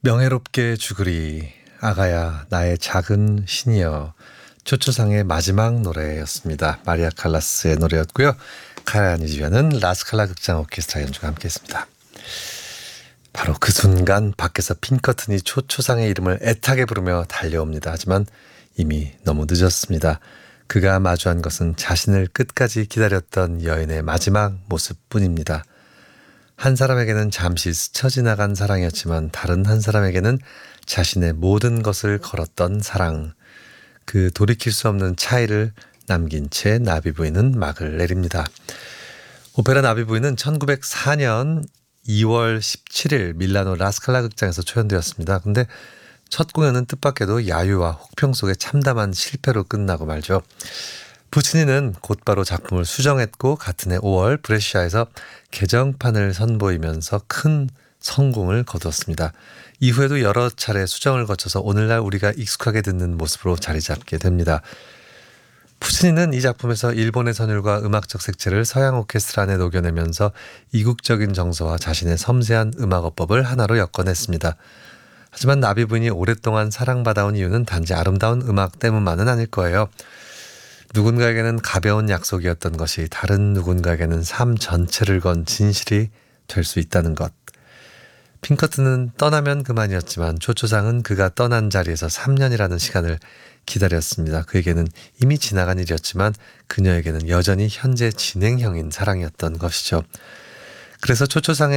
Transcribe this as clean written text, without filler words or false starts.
명예롭게 죽으리 아가야 나의 작은 신이여. 초초상의 마지막 노래였습니다. 마리아 칼라스의 노래였고요. 카라니지아는 라스칼라 극장 오케스트라 연주가 함께했습니다. 바로 그 순간 밖에서 핑커튼이 초초상의 이름을 애타게 부르며 달려옵니다. 하지만 이미 너무 늦었습니다. 그가 마주한 것은 자신을 끝까지 기다렸던 여인의 마지막 모습뿐입니다. 한 사람에게는 잠시 스쳐 지나간 사랑이었지만 다른 한 사람에게는 자신의 모든 것을 걸었던 사랑. 그 돌이킬 수 없는 차이를 남긴 채 나비부인은 막을 내립니다. 오페라 나비부인은 1904년 2월 17일 밀라노 라스칼라 극장에서 초연되었습니다. 근데 첫 공연은 뜻밖에도 야유와 혹평 속에 참담한 실패로 끝나고 말죠. 부치니는 곧바로 작품을 수정했고 같은 해 5월 브레시아에서 개정판을 선보이면서 큰 성공을 거두었습니다. 이후에도 여러 차례 수정을 거쳐서 오늘날 우리가 익숙하게 듣는 모습으로 자리 잡게 됩니다. 푸치니는 이 작품에서 일본의 선율과 음악적 색채를 서양 오케스트라 안에 녹여내면서 이국적인 정서와 자신의 섬세한 음악어법을 하나로 엮어냈습니다. 하지만 나비부인이 오랫동안 사랑받아온 이유는 단지 아름다운 음악 때문만은 아닐 거예요. 누군가에게는 가벼운 약속이었던 것이 다른 누군가에게는 삶 전체를 건 진실이 될 수 있다는 것. 핑커튼은 떠나면 그만이었지만 초초상은 그가 떠난 자리에서 3년이라는 시간을 기다렸습니다. 그에게는 이미 지나간 일이었지만 그녀에게는 여전히 현재 진행형인 사랑이었던 것이죠. 그래서 초초상의